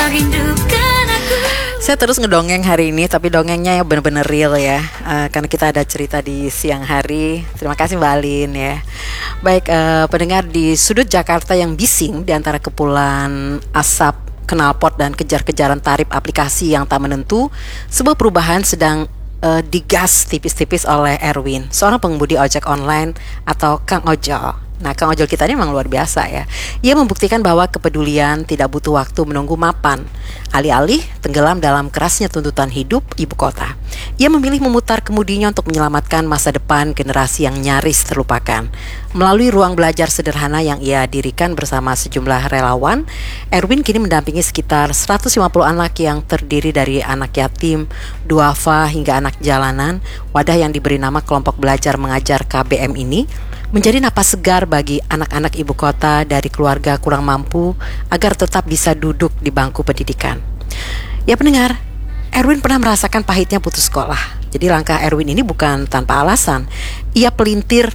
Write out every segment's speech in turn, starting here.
rindukan aku. Saya terus ngedongeng hari ini, tapi dongengnya ya bener-bener real ya, karena kita ada cerita di siang hari. Terima kasih Mbak Alin ya. Baik, pendengar, di sudut Jakarta yang bising di antara kepulan asap, knalpot dan kejar-kejaran tarif aplikasi yang tak menentu, sebuah perubahan sedang digas tipis-tipis oleh Erwin, seorang pengemudi ojek online atau Kang Ojol. Nah, Kang Ojol kita ini memang luar biasa ya. Ia membuktikan bahwa kepedulian tidak butuh waktu menunggu mapan. Alih-alih tenggelam dalam kerasnya tuntutan hidup ibu kota, ia memilih memutar kemudinya untuk menyelamatkan masa depan generasi yang nyaris terlupakan. Melalui ruang belajar sederhana yang ia dirikan bersama sejumlah relawan, Erwin kini mendampingi sekitar 150 anak yang terdiri dari anak yatim, duafa hingga anak jalanan. Wadah yang diberi nama Kelompok Belajar Mengajar KBM ini menjadi napas segar bagi anak-anak ibu kota dari keluarga kurang mampu agar tetap bisa duduk di bangku pendidikan. Ya pendengar, Erwin pernah merasakan pahitnya putus sekolah. Jadi langkah Erwin ini bukan tanpa alasan. Ia pelintir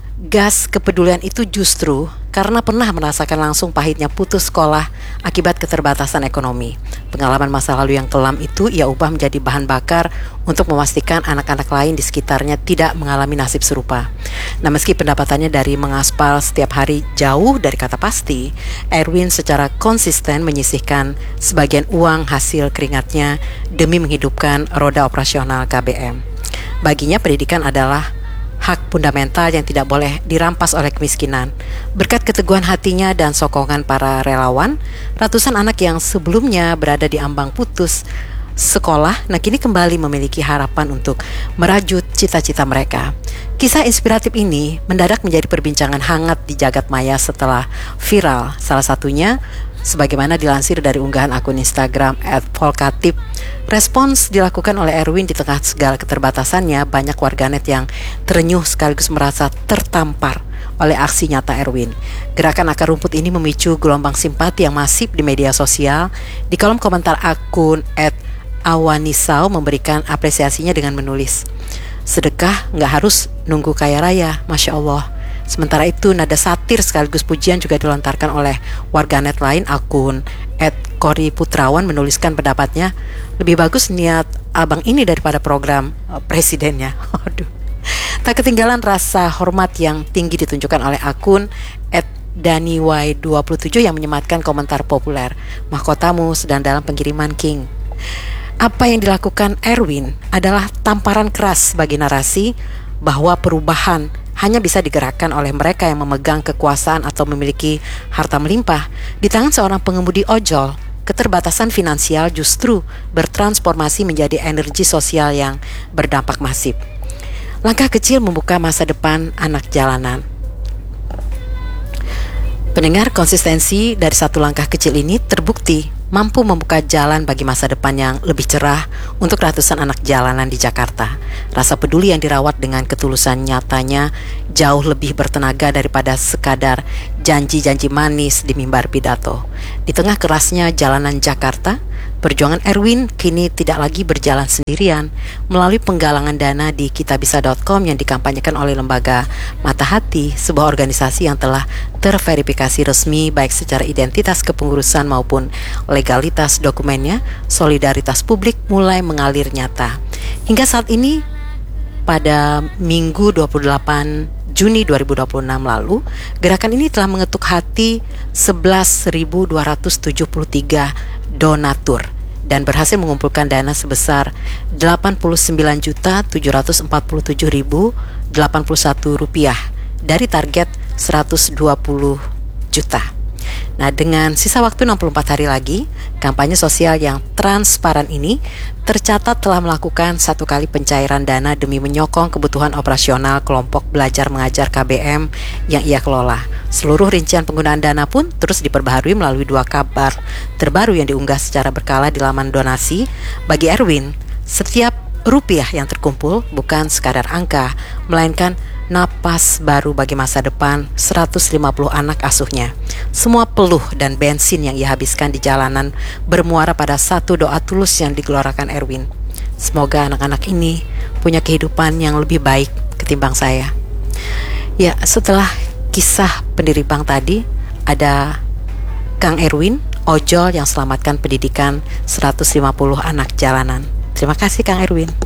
gas kepedulian itu justru karena pernah merasakan langsung pahitnya putus sekolah akibat keterbatasan ekonomi. Pengalaman masa lalu yang kelam itu ia ubah menjadi bahan bakar untuk memastikan anak-anak lain di sekitarnya tidak mengalami nasib serupa. Nah, meski pendapatannya dari mengaspal setiap hari jauh dari kata pasti, Erwin secara konsisten menyisihkan sebagian uang hasil keringatnya demi menghidupkan roda operasional KBM. Baginya pendidikan adalah hak fundamental yang tidak boleh dirampas oleh kemiskinan. Berkat keteguhan hatinya dan sokongan para relawan, ratusan anak yang sebelumnya berada di ambang putus sekolah, kini kembali memiliki harapan untuk merajut cita-cita mereka. Kisah inspiratif ini mendadak menjadi perbincangan hangat di jagat maya setelah viral. Salah satunya, sebagaimana dilansir dari unggahan akun Instagram @volkatip, respons dilakukan oleh Erwin di tengah segala keterbatasannya. Banyak warganet yang terenyuh sekaligus merasa tertampar oleh aksi nyata Erwin. Gerakan akar rumput ini memicu gelombang simpati yang masif di media sosial. Di kolom komentar akun @awanisau memberikan apresiasinya dengan menulis, "Sedekah nggak harus nunggu kaya raya, Masya Allah." Sementara itu, nada satir sekaligus pujian juga dilontarkan oleh warganet lain. Akun @koriputrawan menuliskan pendapatnya, "Lebih bagus niat abang ini daripada program presidennya." Aduh. Tak ketinggalan rasa hormat yang tinggi ditunjukkan oleh akun @daniy27 yang menyematkan komentar populer, "Mahkotamu sedang dalam pengiriman King." Apa yang dilakukan Erwin adalah tamparan keras bagi narasi bahwa perubahan hanya bisa digerakkan oleh mereka yang memegang kekuasaan atau memiliki harta melimpah. Di tangan seorang pengemudi ojol, keterbatasan finansial justru bertransformasi menjadi energi sosial yang berdampak masif. Langkah kecil membuka masa depan anak jalanan. Pendengar, konsistensi dari satu langkah kecil ini terbukti mampu membuka jalan bagi masa depan yang lebih cerah untuk ratusan anak jalanan di Jakarta. Rasa peduli yang dirawat dengan ketulusan nyatanya jauh lebih bertenaga daripada sekadar janji-janji manis di mimbar pidato. Di tengah kerasnya jalanan Jakarta, perjuangan Erwin kini tidak lagi berjalan sendirian. Melalui penggalangan dana di kitabisa.com yang dikampanyekan oleh lembaga Mata Hati, sebuah organisasi yang telah terverifikasi resmi baik secara identitas kepengurusan maupun legalitas dokumennya, solidaritas publik mulai mengalir nyata. Hingga saat ini, pada Minggu 28 Juni 2026 lalu, gerakan ini telah mengetuk hati 11.273 donatur dan berhasil mengumpulkan dana sebesar Rp89.747.081 dari target 120 juta. Nah, dengan sisa waktu 64 hari lagi, kampanye sosial yang transparan ini tercatat telah melakukan satu kali pencairan dana demi menyokong kebutuhan operasional kelompok belajar mengajar KBM yang ia kelola. Seluruh rincian penggunaan dana pun terus diperbaharui melalui 2 kabar terbaru yang diunggah secara berkala di laman donasi. Bagi Erwin, setiap rupiah yang terkumpul bukan sekadar angka, melainkan napas baru bagi masa depan 150 anak asuhnya. Semua peluh dan bensin yang ia habiskan di jalanan bermuara pada satu doa tulus yang digelorakan Erwin. Semoga anak-anak ini punya kehidupan yang lebih baik ketimbang saya. Ya, setelah kisah pendiri bank tadi, ada Kang Erwin, ojol yang selamatkan pendidikan 150 anak jalanan. Terima kasih Kang Erwin.